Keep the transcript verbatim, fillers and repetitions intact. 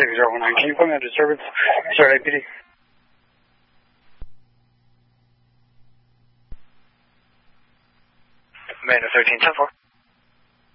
six zero one nine. Can you put me on disturbance? Sorry, A P D. Amanda thirteen ten four.